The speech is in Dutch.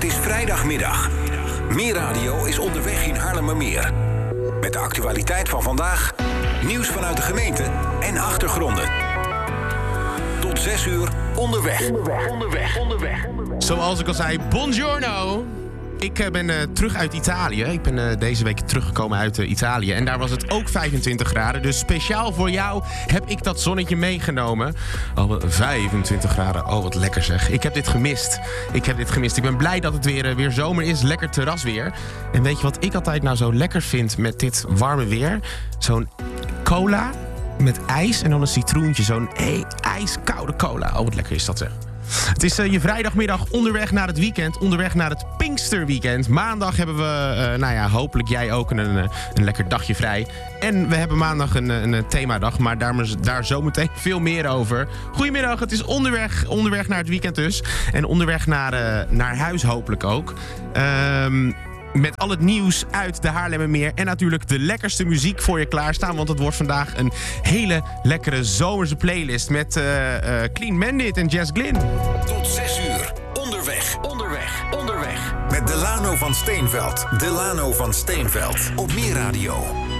Het is vrijdagmiddag. Meer Radio is onderweg in Haarlemmermeer. Met de actualiteit van vandaag, nieuws vanuit de gemeente en achtergronden. Tot 6 uur onderweg. Zoals ik al zei, buongiorno. Ik ben terug uit Italië. Ik ben deze week teruggekomen uit Italië. En daar was het ook 25 graden. Dus speciaal voor jou heb ik dat zonnetje meegenomen. Oh, 25 graden. Oh, wat lekker zeg. Ik heb dit gemist. Ik ben blij dat het weer zomer is. Lekker terrasweer. En weet je wat ik altijd nou zo lekker vind met dit warme weer? Zo'n cola met ijs en dan een citroentje. Zo'n ijskoude cola. Oh, wat lekker is dat zeg. Het is je vrijdagmiddag onderweg naar het weekend. Onderweg naar het Pinksterweekend. Maandag hebben we, hopelijk jij ook een lekker dagje vrij. En we hebben maandag een themadag. Maar daar zometeen veel meer over. Goedemiddag, het is onderweg naar het weekend dus. En onderweg naar huis hopelijk ook. Met al het nieuws uit de Haarlemmermeer. En natuurlijk de lekkerste muziek voor je klaarstaan. Want het wordt vandaag een hele lekkere zomerse playlist. Met Clean Bandit en Jess Glynn. Tot 6 uur. Onderweg. Met Delano van Steenveld. Op Meer Radio.